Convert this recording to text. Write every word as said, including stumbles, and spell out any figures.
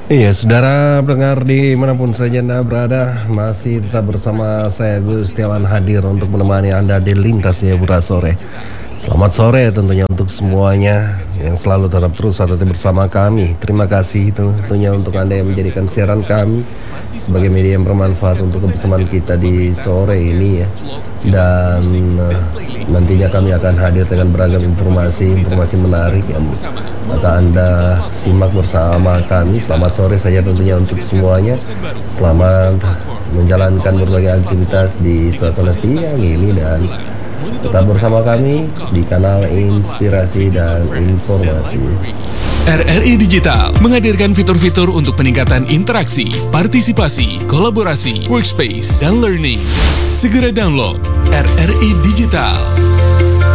Iya, saudara pendengar dimanapun saja Anda berada, masih tetap bersama saya Gus Setiawan hadir untuk menemani Anda di Lintas Jayapura sore. Selamat sore tentunya untuk semuanya yang selalu tetap terus atau bersama kami. Terima kasih tentunya untuk Anda yang menjadikan siaran kami sebagai media yang bermanfaat untuk kebersamaan kita di sore ini ya. Dan uh, nantinya kami akan hadir dengan beragam informasi, informasi menarik yang akan Anda simak bersama kami. Selamat sore saja tentunya untuk semuanya. Selamat menjalankan berbagai aktivitas di suasana siang ini dan tetap bersama kami di kanal Inspirasi dan Informasi. R R I Digital menghadirkan fitur-fitur untuk peningkatan interaksi, partisipasi, kolaborasi, workspace, dan learning. Segera download R R I Digital.